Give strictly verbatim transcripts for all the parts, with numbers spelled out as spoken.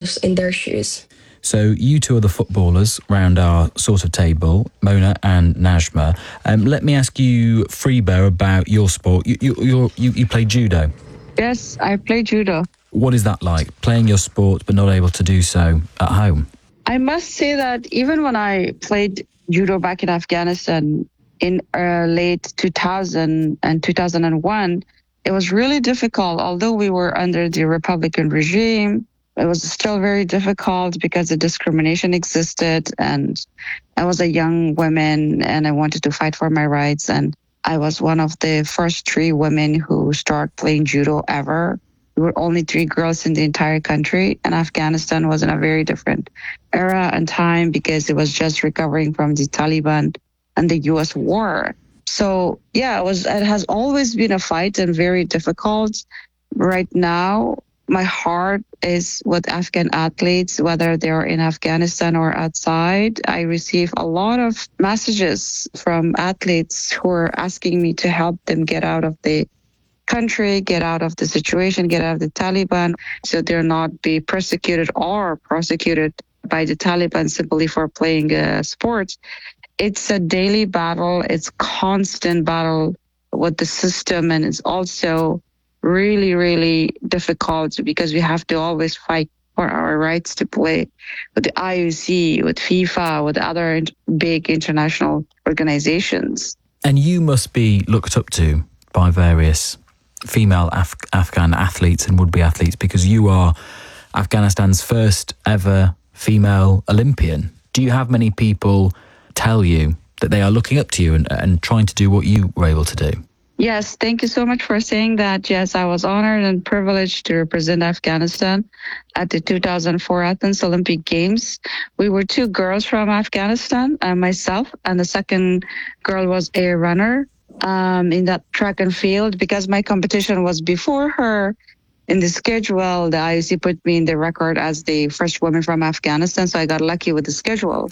themselves in their shoes. So you two are the footballers round our sort of table, Mona and Najma. Um, let me ask you, Freeba, about your sport. You you you're, you you play judo. Yes, I play judo. What is that like, playing your sport but not able to do so at home? I must say that even when I played judo back in Afghanistan in uh, late two thousand and two thousand one, it was really difficult. Although we were under the Republican regime, it was still very difficult because the discrimination existed, and I was a young woman and I wanted to fight for my rights. And I was one of the first three women who started playing judo ever. We were only three girls in the entire country, and Afghanistan was in a very different era and time because it was just recovering from the Taliban and the U S war. So yeah, it was. It has always been a fight and very difficult. Right now, my heart is with Afghan athletes, whether they're in Afghanistan or outside. I receive a lot of messages from athletes who are asking me to help them get out of the country, get out of the situation, get out of the Taliban, so they're not be persecuted or prosecuted by the Taliban simply for playing a sport. It's a daily battle. It's constant battle with the system, and it's also really, really difficult because we have to always fight for our rights to play with the I O C, with FIFA, with other big international organizations. And you must be looked up to by various female Af- Afghan athletes and would-be athletes because you are Afghanistan's first ever female Olympian. Do you have many people tell you that they are looking up to you and, and trying to do what you were able to do? Yes, thank you so much for saying that. Yes, I was honored and privileged to represent Afghanistan at the two thousand four Athens Olympic Games. We were two girls from Afghanistan, uh, myself, and the second girl was a runner um, in that track and field. Because my competition was before her in the schedule, the I O C put me in the record as the first woman from Afghanistan, so I got lucky with the schedule.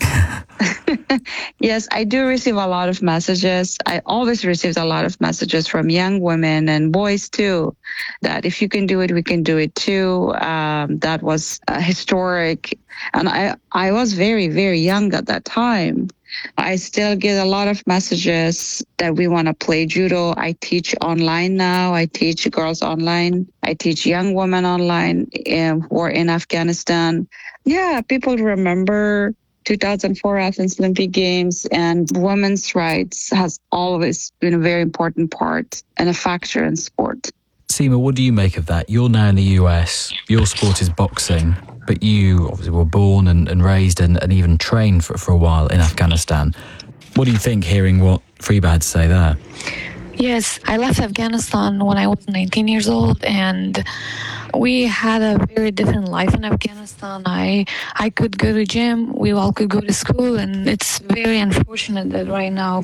Yes, I do receive a lot of messages. I always received a lot of messages from young women and boys too, that if you can do it, we can do it too. Um, that was uh, historic. And I, I was very, very young at that time. I still get a lot of messages that we want to play judo. I teach online now. I teach girls online. I teach young women online um, who are in Afghanistan. Yeah, people remember two thousand four Athens Olympic Games, and women's rights has always been a very important part and a factor in sport. Seema, what do you make of that? You're now in the U S, your sport is boxing, but you obviously were born and, and raised and, and even trained for, for a while in Afghanistan. What do you think hearing what Freeba had to say there? Yes, I left Afghanistan when I was nineteen years old, and we had a very different life in Afghanistan. I I could go to gym, we all could go to school, and it's very unfortunate that right now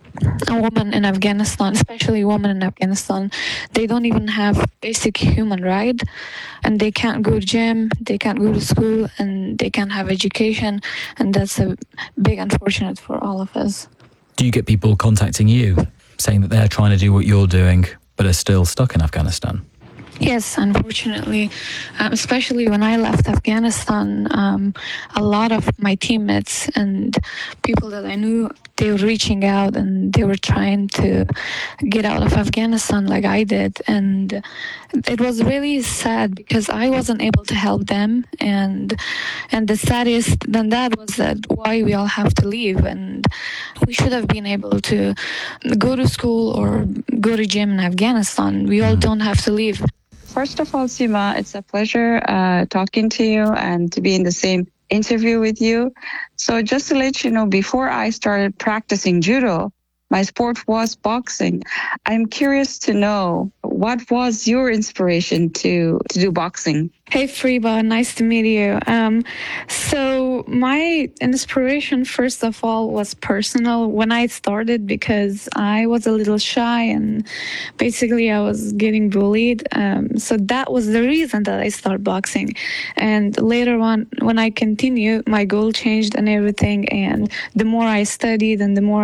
a woman in Afghanistan, especially women in Afghanistan, they don't even have basic human right, and they can't go to gym, they can't go to school, and they can't have education, and that's a big unfortunate for all of us. Do you get people contacting you saying that they're trying to do what you're doing but are still stuck in Afghanistan? Yes, unfortunately, um, especially when I left Afghanistan, um, a lot of my teammates and people that I knew, they were reaching out and they were trying to get out of Afghanistan like I did. And it was really sad because I wasn't able to help them. And and the saddest than that was that why we all have to leave. And we should have been able to go to school or go to gym in Afghanistan. We all don't have to leave. First of all, Seema, it's a pleasure uh, talking to you and to be in the same interview with you. So just to let you know, before I started practicing judo, my sport was boxing. I'm curious to know, what was your inspiration to, to do boxing? Hey, Freeba, nice to meet you. Um, so my inspiration, first of all, was personal when I started because I was a little shy and basically I was getting bullied. Um, so that was the reason that I started boxing. And later on, when I continued, my goal changed and everything. And the more I studied and the more I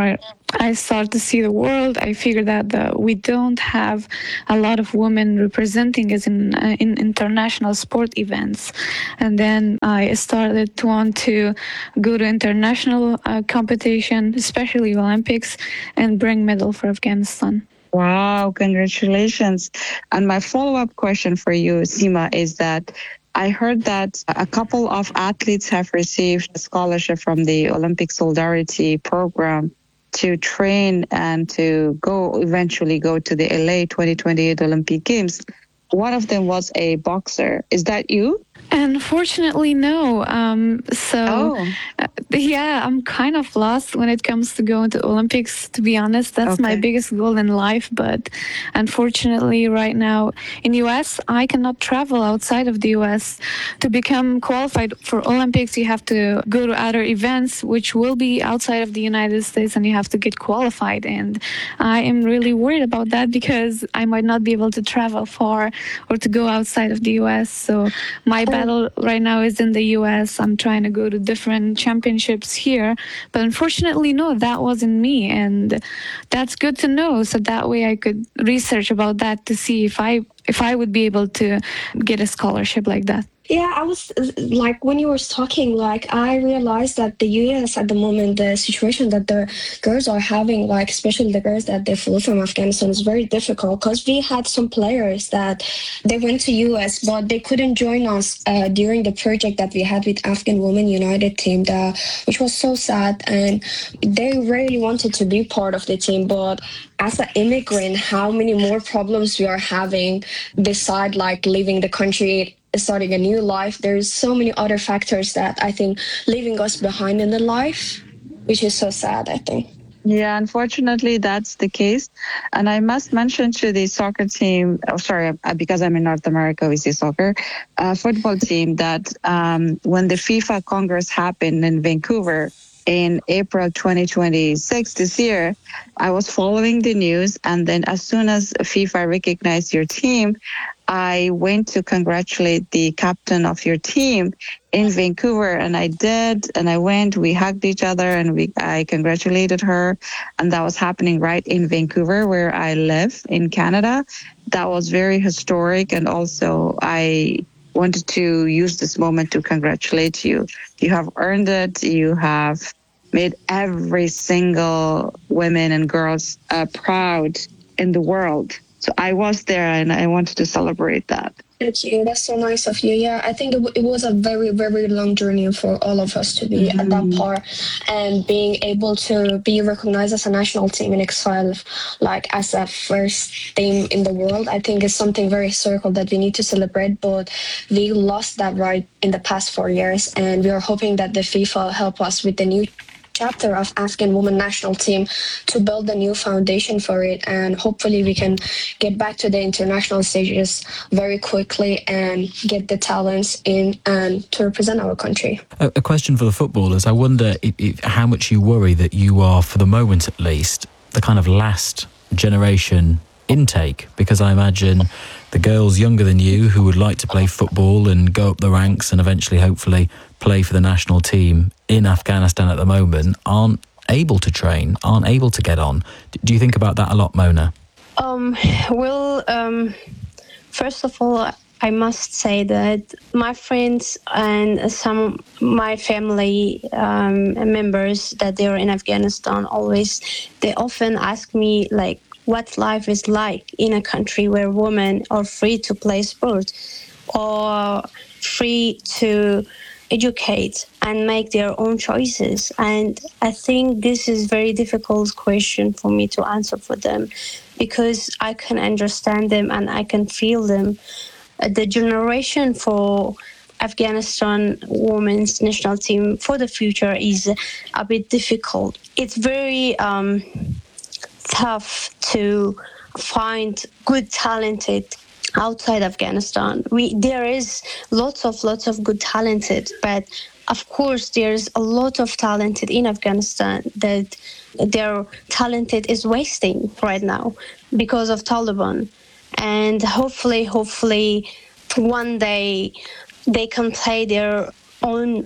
I started to see the world. I figured out that we don't have a lot of women representing us in uh, in international sport events. And then I started to want to go to international uh, competition, especially Olympics, and bring medal for Afghanistan. Wow, congratulations. And my follow-up question for you, Seema, is that I heard that a couple of athletes have received a scholarship from the Olympic Solidarity Program to train and to go eventually go to the L A twenty twenty-eight Olympic Games. One of them was a boxer. Is that you? Unfortunately, no. Um, so, Oh. uh, yeah, I'm kind of lost when it comes to going to Olympics, to be honest. That's my Okay. biggest goal in life. But unfortunately, right now in U S, I cannot travel outside of the U S. To become qualified for Olympics, you have to go to other events, which will be outside of the United States, and you have to get qualified. And I am really worried about that because I might not be able to travel far or to go outside of the U S. So my battle right now is in the U S. I'm trying to go to different championships here, but unfortunately, no, that wasn't me, and that's good to know. So that way, I could research about that to see if I if I would be able to get a scholarship like that. Yeah, I was uh, like, when you were talking, like, I realized that the U S at the moment, the situation that the girls are having, like, especially the girls that they flew from Afghanistan, is very difficult because we had some players that they went to U S, but they couldn't join us uh, during the project that we had with Afghan Women United team, that, which was so sad. And they really wanted to be part of the team, but as an immigrant, how many more problems we are having beside like leaving the country, starting a new life. There's so many other factors that I think leaving us behind in the life, which is so sad, I think. Yeah, unfortunately, that's the case. And I must mention to the soccer team, oh, sorry, uh, because I'm in North America, we say soccer, uh, football team, that um, when the FIFA Congress happened in Vancouver in April twenty twenty-six this year, I was following the news. And then as soon as FIFA recognized your team, I went to congratulate the captain of your team in Vancouver, and I did, and I went, we hugged each other, and we I congratulated her, and that was happening right in Vancouver, where I live in Canada. That was very historic, and also I wanted to use this moment to congratulate you. You have earned it. You have made every single women and girls uh, proud in the world. So I was there, and I wanted to celebrate that. Thank you. That's so nice of you. Yeah, I think it, w- it was a very, very long journey for all of us to be mm-hmm. at that part, and being able to be recognized as a national team in exile, like as a first team in the world, I think is something very historical that we need to celebrate. But we lost that right in the past four years, and we are hoping that the FIFA help us with the new chapter of Afghan women national team to build a new foundation for it, and hopefully we can get back to the international stages very quickly and get the talents in and to represent our country. A, a question for the footballers. I wonder if, if, how much you worry that you are, for the moment at least, the kind of last generation intake, because I imagine the girls younger than you who would like to play football and go up the ranks and eventually hopefully play for the national team in Afghanistan at the moment aren't able to train, aren't able to get on. Do you think about that a lot, Mona? Um, well, um, first of all, I must say that my friends and some my family um, members that they are in Afghanistan always, they often ask me like, what life is like in a country where women are free to play sport or free to educate and make their own choices. And I think this is a very difficult question for me to answer for them, because I can understand them and I can feel them. The generation for Afghanistan women's national team for the future is a bit difficult. It's very um, tough to find good talented outside Afghanistan. We there is lots of lots of good talented, but of course there's a lot of talented in Afghanistan that their talented is wasting right now because of Taliban. And hopefully hopefully one day they can play their own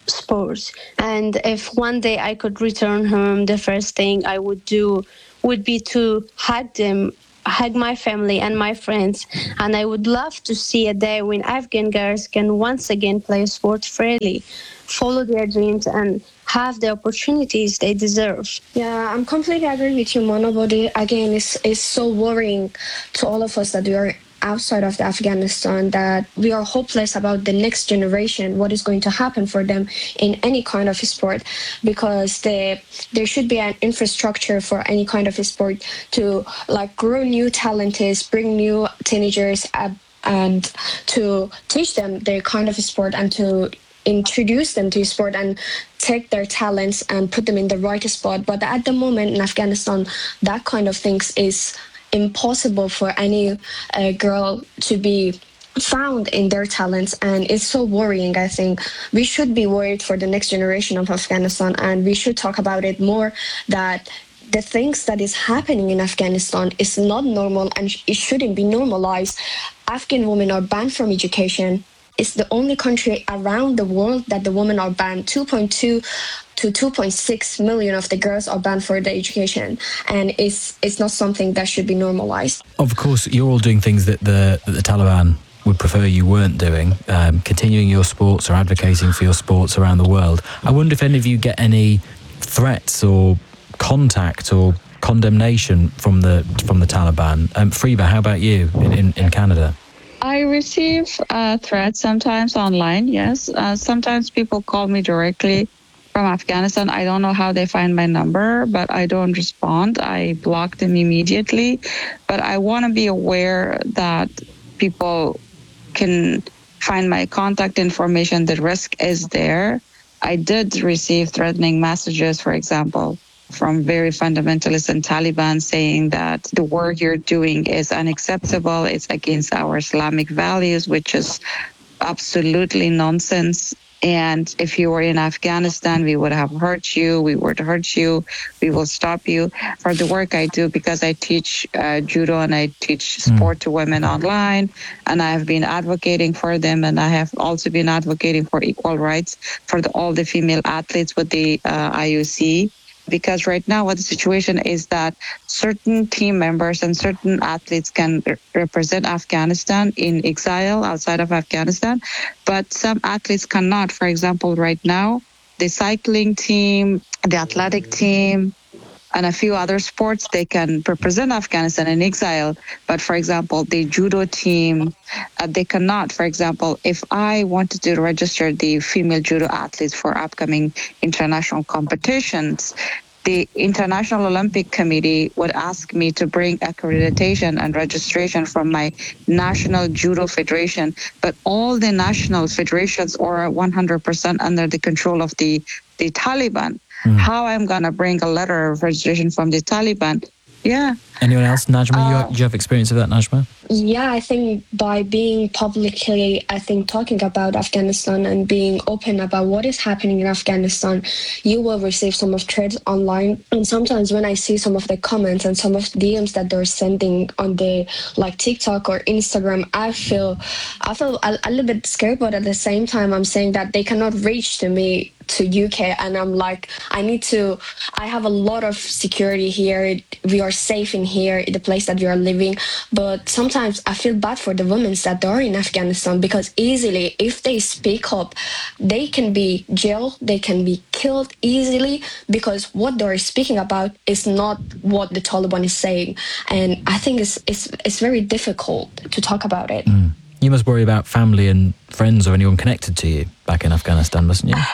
sports. And if one day I could return home, the first thing I would do would be to hug them, hug my family and my friends. And I would love to see a day when Afghan girls can once again play sport freely, follow their dreams, and have the opportunities they deserve. Yeah, I'm completely agree with you, Mona, but it, again, it's, it's so worrying to all of us that we are outside of the Afghanistan, that we are hopeless about the next generation, what is going to happen for them in any kind of sport, because they, there should be an infrastructure for any kind of sport to like grow new talents, bring new teenagers up, and to teach them their kind of sport and to introduce them to sport and take their talents and put them in the right spot. But at the moment in Afghanistan, that kind of things is impossible for any uh, girl to be found in their talents, and it's so worrying. I think we should be worried for the next generation of Afghanistan, and we should talk about it more, that the things that is happening in Afghanistan is not normal and it shouldn't be normalized. Afghan women are banned from education. It's the only country around the world that the women are banned. two point two to two point six million of the girls are banned for the education, and it's it's not something that should be normalized. Of course, you're all doing things that the that the Taliban would prefer you weren't doing, um, continuing your sports or advocating for your sports around the world. I wonder if any of you get any threats or contact or condemnation from the from the Taliban. Um, Freeba, how about you in, in, in Canada? I receive uh, threats sometimes online, yes. Uh, sometimes people call me directly from Afghanistan. I don't know how they find my number, but I don't respond. I block them immediately. But I want to be aware that people can find my contact information. The risk is there. I did receive threatening messages, for example, from very fundamentalists and Taliban saying that the work you're doing is unacceptable, it's against our Islamic values, which is absolutely nonsense. And if you were in Afghanistan, we would have hurt you, we would hurt you, we will stop you. For the work I do, because I teach uh, judo and I teach sport mm. to women online, and I have been advocating for them, and I have also been advocating for equal rights for the, all the female athletes with the uh, I O C. Because right now what the situation is that certain team members and certain athletes can re- represent Afghanistan in exile outside of Afghanistan, but some athletes cannot. For example, right now, the cycling team, the athletic team, and a few other sports, they can represent Afghanistan in exile. But for example, the judo team, uh, they cannot. For example, if I wanted to register the female judo athletes for upcoming international competitions, the International Olympic Committee would ask me to bring accreditation and registration from my National Judo Federation. But all the national federations are one hundred percent under the control of the, the Taliban. Mm. How I'm going to bring a letter of registration from the Taliban? Yeah. Anyone else? Najma, uh, you have, do you have experience of that, Najma? Yeah, I think by being publicly, I think, talking about Afghanistan and being open about what is happening in Afghanistan, you will receive some of threats online. And sometimes when I see some of the comments and some of the D Ms that they're sending on the like TikTok or Instagram, I feel I feel a, a little bit scared, but at the same time, I'm saying that they cannot reach to me to U K, and I'm like, I need to, I have a lot of security here. We are safe in here, the place that we are living. But sometimes I feel bad for the women that are in Afghanistan, because easily, if they speak up, they can be jailed, they can be killed easily, because what they're speaking about is not what the Taliban is saying. And I think it's it's it's very difficult to talk about it. Mm. You must worry about family and friends or anyone connected to you back in Afghanistan, mustn't you?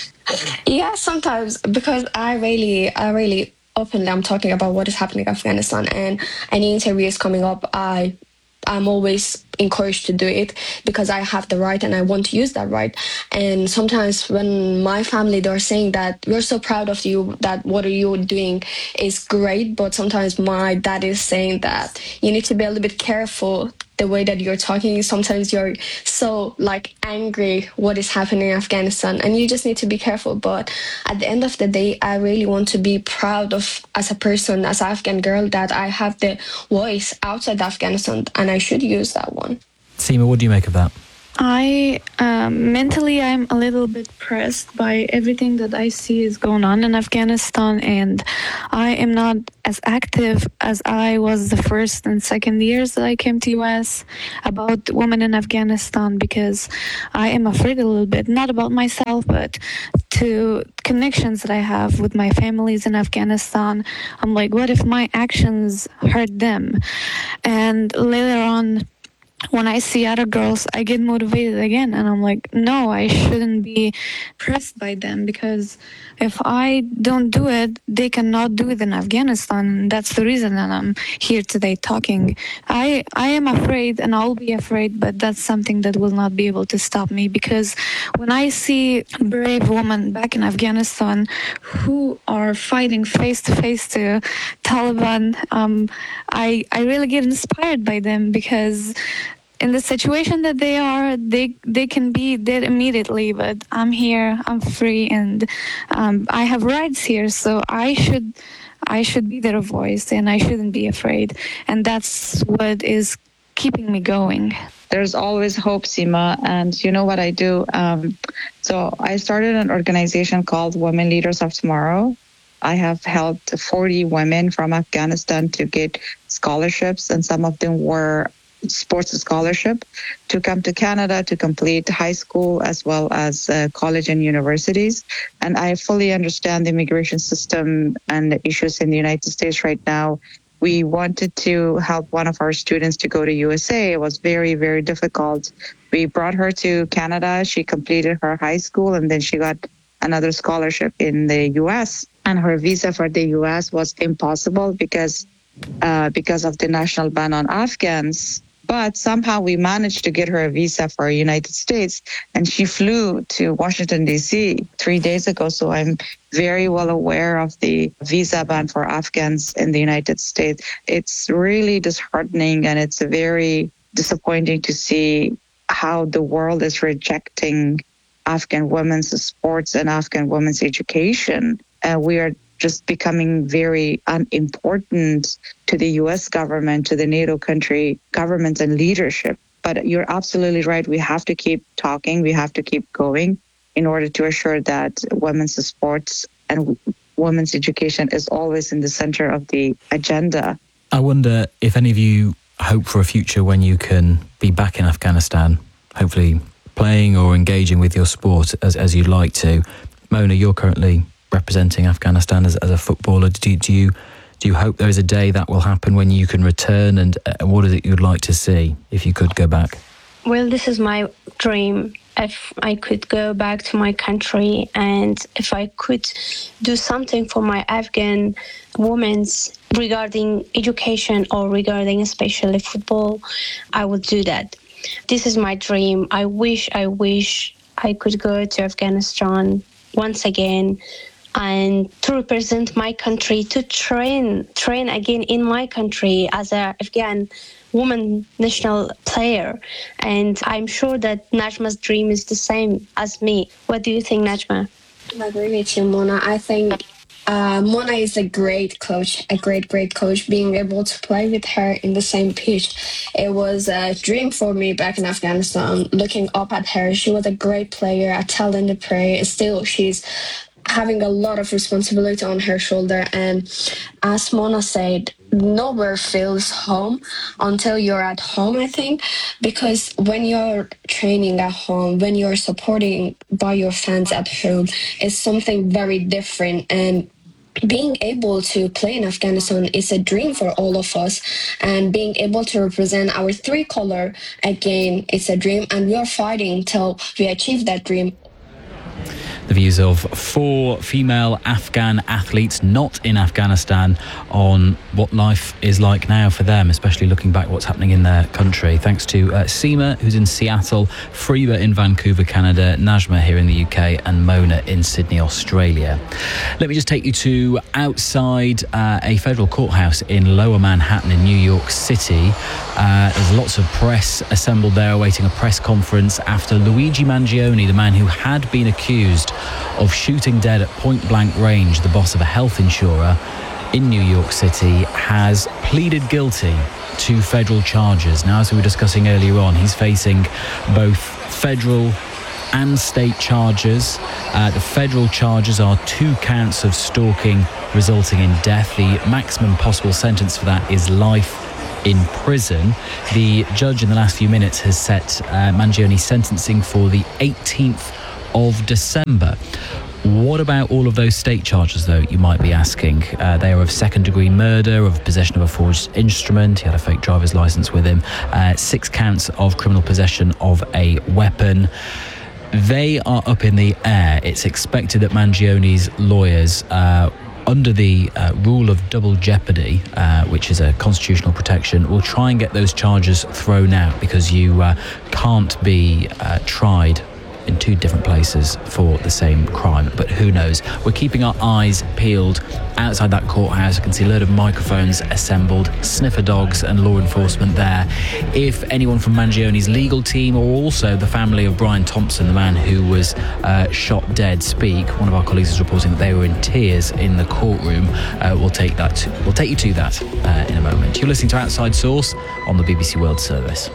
Yeah, sometimes, because I really, I really openly I'm talking about what is happening in Afghanistan, and any interview is coming up, I, I'm always encouraged to do it because I have the right and I want to use that right. And sometimes when my family, they're saying that we're so proud of you, that what are you doing is great, but sometimes my dad is saying that you need to be a little bit careful the way that you're talking. Sometimes you're so like angry what is happening in Afghanistan, and you just need to be careful. But at the end of the day, I really want to be proud of, as a person, as an Afghan girl, that I have the voice outside Afghanistan, and I should use that one. Seema, what do you make of that? I um, mentally I'm a little bit pressed by everything that I see is going on in Afghanistan, and I am not as active as I was the first and second years that I came to U S about women in Afghanistan, because I am afraid a little bit, not about myself, but to connections that I have with my families in Afghanistan. I'm like, what if my actions hurt them? And later on, when I see other girls, I get motivated again, and I'm like, no, I shouldn't be pressed by them, because if I don't do it, they cannot do it in Afghanistan. And that's the reason that I'm here today talking. I I am afraid, and I'll be afraid, but that's something that will not be able to stop me, because when I see brave women back in Afghanistan who are fighting face to face to Taliban, um, I I really get inspired by them, because in the situation that they are, they they can be dead immediately, but I'm here, I'm free, and um, I have rights here, so I should I should be their voice, and I shouldn't be afraid, and that's what is keeping me going. There's always hope, Seema, and you know what I do? Um, so I started an organization called Women Leaders of Tomorrow. I have helped forty women from Afghanistan to get scholarships, and some of them were sports scholarship, to come to Canada to complete high school as well as uh, college and universities. And I fully understand the immigration system and the issues in the United States right now. We wanted to help one of our students to go to U S A. It was very, very difficult. We brought her to Canada. She completed her high school, and then she got another scholarship in the U S. And her visa for the U S was impossible because uh, because of the national ban on Afghans. But somehow we managed to get her a visa for the United States, and she flew to Washington, D C three days ago. So I'm very well aware of the visa ban for Afghans in the United States. It's really disheartening, and it's very disappointing to see how the world is rejecting Afghan women's sports and Afghan women's education. And we are just becoming very unimportant to the U S government, to the NATO country governments and leadership. But you're absolutely right. We have to keep talking. We have to keep going in order to assure that women's sports and women's education is always in the center of the agenda. I wonder if any of you hope for a future when you can be back in Afghanistan, hopefully playing or engaging with your sport as, as you'd like to. Mona, you're currently representing Afghanistan as, as a footballer. Do, do you do you hope there is a day that will happen when you can return, and uh, what is it you'd like to see if you could go back? Well, this is my dream. If I could go back to my country, and if I could do something for my Afghan women regarding education or regarding especially football, I would do that. This is my dream. I wish, I wish I could go to Afghanistan once again, and to represent my country, to train train again in my country as a Afghan woman national player. And I'm sure that Najma's dream is the same as me. What do you think, Najma? I agree with you, Mona. I think uh, Mona is a great coach, a great, great coach. Being able to play with her in the same pitch, it was a dream for me back in Afghanistan. Looking up at her, she was a great player, a talented player. Still, she's having a lot of responsibility on her shoulder. And as Mona said, nowhere feels home until you're at home, I think, because when you're training at home, when you're supporting by your fans at home, it's something very different. And being able to play in Afghanistan is a dream for all of us, and being able to represent our three color again, it's a dream, and we are fighting till we achieve that dream. The views of four female Afghan athletes not in Afghanistan on what life is like now for them, especially looking back what's happening in their country. Thanks to uh, Seema, who's in Seattle, Freeba in Vancouver, Canada, Najma here in the U K, and Mona in Sydney, Australia. Let me just take you to outside uh, a federal courthouse in Lower Manhattan in New York City. Uh, there's lots of press assembled there awaiting a press conference after Luigi Mangione, the man who had been accused of shooting dead at point-blank range the boss of a health insurer in New York City, has pleaded guilty to federal charges. Now, as we were discussing earlier on, he's facing both federal and state charges. Uh, the federal charges are two counts of stalking resulting in death. The maximum possible sentence for that is life in prison. The judge in the last few minutes has set uh, Mangioni's sentencing for the eighteenth of December. What about all of those state charges, though, you might be asking? Uh, they are of second-degree murder, of possession of a forged instrument. He had a fake driver's license with him. Uh, six counts of criminal possession of a weapon. They are up in the air. It's expected that Mangioni's lawyers, uh, under the uh, rule of double jeopardy, uh, which is a constitutional protection, will try and get those charges thrown out, because you uh, can't be uh, tried in two different places for the same crime. But who knows? We're keeping our eyes peeled outside that courthouse. I can see a load of microphones assembled, sniffer dogs and law enforcement there. If anyone from Mangioni's legal team, or also the family of Brian Thompson, the man who was uh, shot dead, speak, one of our colleagues is reporting that they were in tears in the courtroom. Uh, we'll take that. To, we'll take you to that uh, in a moment. You're listening to Outside Source on the B B C World Service.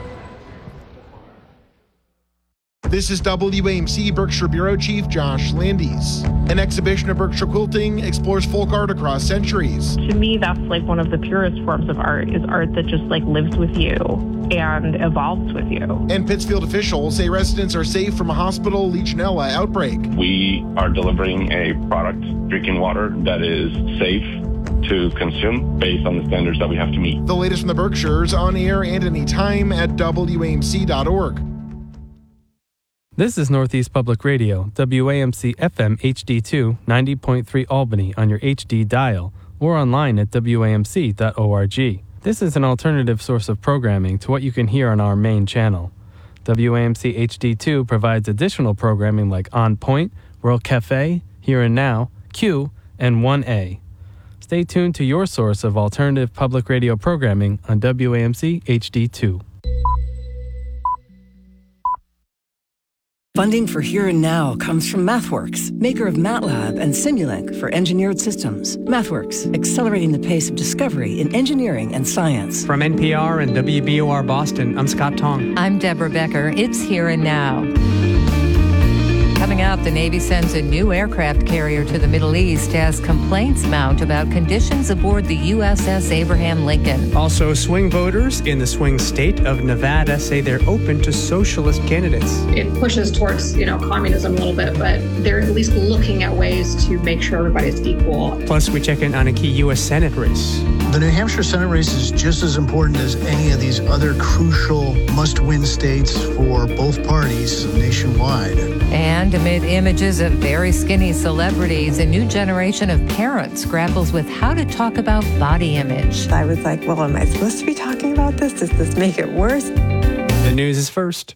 This is W A M C Berkshire Bureau Chief Josh Landis. An exhibition of Berkshire quilting explores folk art across centuries. To me, that's like one of the purest forms of art, is art that just like lives with you and evolves with you. And Pittsfield officials say residents are safe from a hospital Legionella outbreak. We are delivering a product, drinking water, that is safe to consume based on the standards that we have to meet. The latest from the Berkshires, on air and anytime at W A M C dot org. This is Northeast Public Radio, W A M C F M H D two, ninety point three Albany on your H D dial, or online at W A M C dot org. This is an alternative source of programming to what you can hear on our main channel. W A M C H D two provides additional programming like On Point, World Cafe, Here and Now, Q, and one A. Stay tuned to your source of alternative public radio programming on W A M C H D two. Funding for Here and Now comes from MathWorks, maker of MATLAB and Simulink for engineered systems. MathWorks, accelerating the pace of discovery in engineering and science. From N P R and W B O R Boston, I'm Scott Tong. I'm Deborah Becker. It's Here and Now. Coming up, the Navy sends a new aircraft carrier to the Middle East as complaints mount about conditions aboard the U S S Abraham Lincoln. Also, swing voters in the swing state of Nevada say they're open to socialist candidates. It pushes towards, you know, communism a little bit, but they're at least looking at ways to make sure everybody's equal. Plus, we check in on a key U S Senate race. The New Hampshire Senate race is just as important as any of these other crucial must-win states for both parties nationwide. And amid images of very skinny celebrities, a new generation of parents grapples with how to talk about body image. I was like, well, am I supposed to be talking about this? Does this make it worse? The news is first.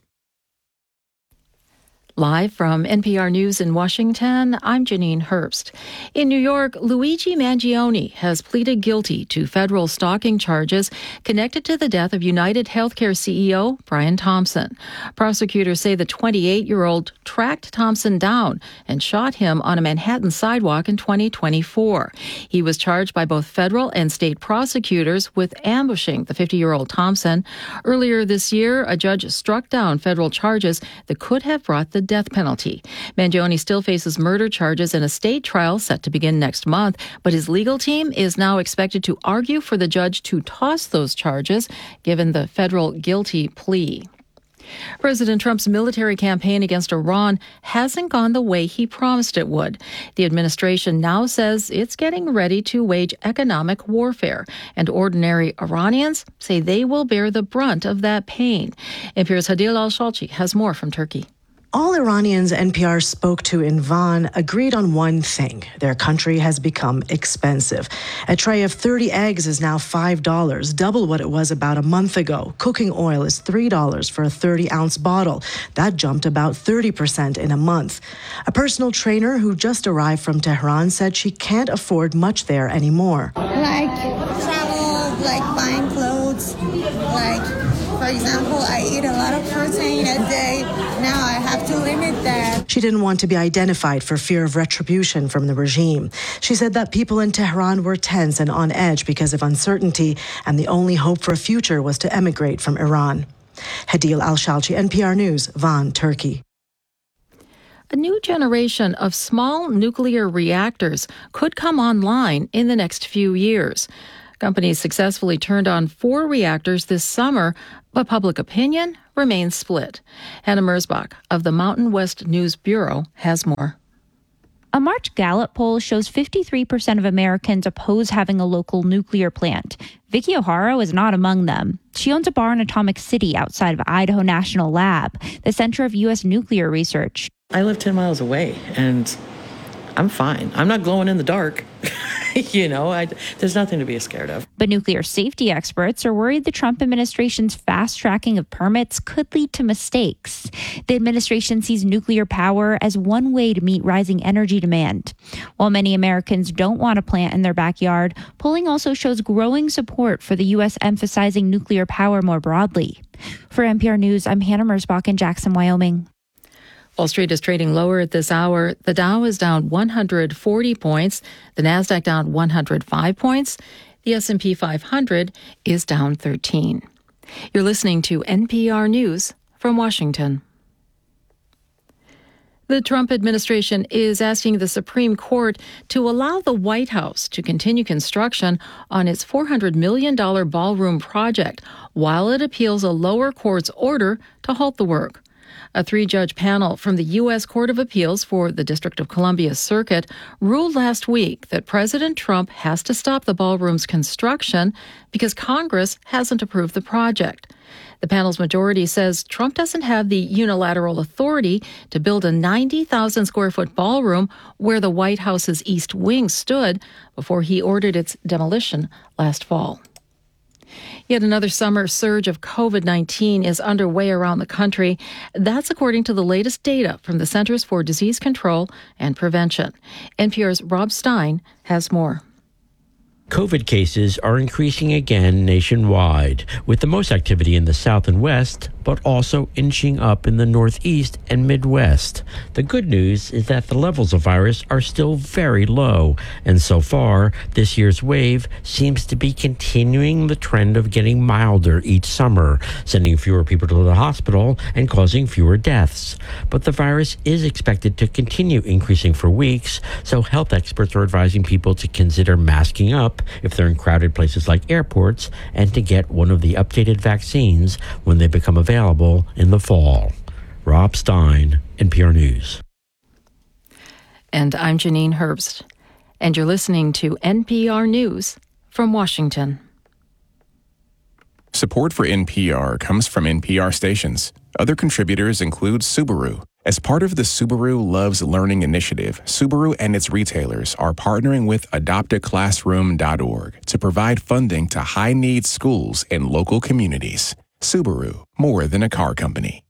Live from N P R News in Washington, I'm Janine Herbst. In New York, Luigi Mangioni has pleaded guilty to federal stalking charges connected to the death of United Healthcare C E O Brian Thompson. Prosecutors say the twenty-eight-year-old tracked Thompson down and shot him on a Manhattan sidewalk in twenty twenty-four. He was charged by both federal and state prosecutors with ambushing the fifty-year-old Thompson. Earlier this year, a judge struck down federal charges that could have brought the death penalty. Mangioni still faces murder charges in a state trial set to begin next month, but his legal team is now expected to argue for the judge to toss those charges, given the federal guilty plea. President Trump's military campaign against Iran hasn't gone the way he promised it would. The administration now says it's getting ready to wage economic warfare, and ordinary Iranians say they will bear the brunt of that pain. N P R's Hadil Al-Shalchi has more from Turkey. All Iranians N P R spoke to in Van agreed on one thing. Their country has become expensive. A tray of thirty eggs is now five dollars, double what it was about a month ago. Cooking oil is three dollars for a thirty-ounce bottle. That jumped about thirty percent in a month. A personal trainer who just arrived from Tehran said she can't afford much there anymore. Like travel, like buying clothes, like, for example, I eat a lot of protein a day. Now I have to limit that. She didn't want to be identified for fear of retribution from the regime. She said that people in Tehran were tense and on edge because of uncertainty, and the only hope for a future was to emigrate from Iran. Hadil Al-Shalchi, N P R News, Van, Turkey. A new generation of small nuclear reactors could come online in the next few years. Companies successfully turned on four reactors this summer, but public opinion remains split. Hannah Mersbach of the Mountain West News Bureau has more. A March Gallup poll shows fifty-three percent of Americans oppose having a local nuclear plant. Vicky O'Hara is not among them. She owns a bar in Atomic City outside of Idaho National Lab, the center of U S nuclear research. I live ten miles away, and I'm fine. I'm not glowing in the dark. you know, I, there's nothing to be scared of. But nuclear safety experts are worried the Trump administration's fast tracking of permits could lead to mistakes. The administration sees nuclear power as one way to meet rising energy demand. While many Americans don't want a plant in their backyard, polling also shows growing support for the U S emphasizing nuclear power more broadly. For N P R News, I'm Hannah Mersbach in Jackson, Wyoming. Wall Street is trading lower at this hour. The Dow is down one hundred forty points. The Nasdaq down one hundred five points. The S and P five hundred is down thirteen. You're listening to N P R News from Washington. The Trump administration is asking the Supreme Court to allow the White House to continue construction on its four hundred million dollars ballroom project while it appeals a lower court's order to halt the work. A three-judge panel from the U S Court of Appeals for the District of Columbia Circuit ruled last week that President Trump has to stop the ballroom's construction because Congress hasn't approved the project. The panel's majority says Trump doesn't have the unilateral authority to build a ninety thousand square foot ballroom where the White House's East Wing stood before he ordered its demolition last fall. Yet another summer surge of COVID nineteen is underway around the country. That's according to the latest data from the Centers for Disease Control and Prevention. N P R's Rob Stein has more. COVID cases are increasing again nationwide, with the most activity in the South and West, but also inching up in the Northeast and Midwest. The good news is that the levels of virus are still very low, and so far, this year's wave seems to be continuing the trend of getting milder each summer, sending fewer people to the hospital and causing fewer deaths. But the virus is expected to continue increasing for weeks, so health experts are advising people to consider masking up if they're in crowded places like airports, and to get one of the updated vaccines when they become available in the fall. Rob Stein, N P R News. And I'm Janine Herbst. And you're listening to N P R News from Washington. Support for N P R comes from N P R stations. Other contributors include Subaru. As part of the Subaru Loves Learning initiative, Subaru and its retailers are partnering with adopt a classroom dot org to provide funding to high-need schools in local communities. Subaru, more than a car company.